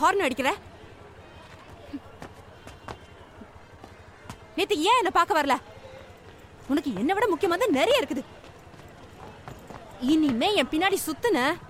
Horn அடிக்கிற? நேத்து ஏன் என்ன பார்க்க வரல? உனக்கு என்ன விட முக்கியமானது நிறைய இருக்குது. இனிமே என் பின்னாடி சுத்துன